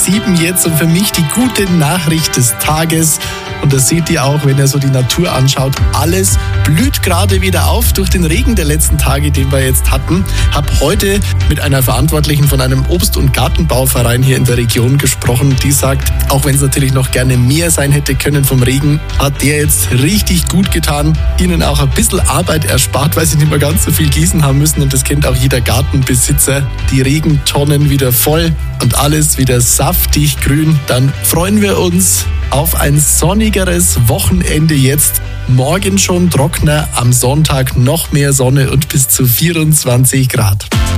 7 jetzt und für mich die gute Nachricht des Tages. Und das seht ihr auch, wenn ihr so die Natur anschaut. Alles blüht gerade wieder auf durch den Regen der letzten Tage, den wir jetzt hatten. Hab heute mit einer Verantwortlichen von einem Obst- und Gartenbauverein hier in der Region gesprochen. Die sagt, auch wenn es natürlich noch gerne mehr sein hätte können vom Regen, hat der jetzt richtig gut getan. Ihnen auch ein bisschen Arbeit erspart, weil sie nicht mehr ganz so viel gießen haben müssen. Und das kennt auch jeder Gartenbesitzer. Die Regentonnen wieder voll und alles wieder saftig grün. Dann freuen wir uns auf ein sonnigeres Wochenende jetzt. Morgen schon trockener, am Sonntag noch mehr Sonne und bis zu 24 Grad.